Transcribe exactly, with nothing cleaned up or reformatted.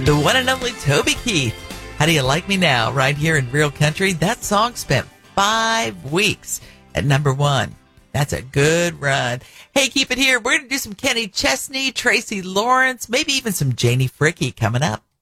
The one and only Toby Keith. How do you like me now? Right here in Real Country. That song spent five weeks at number one. That's a good run. Hey, keep it here. We're going to do some Kenny Chesney, Tracy Lawrence, maybe even some Janie Fricke coming up.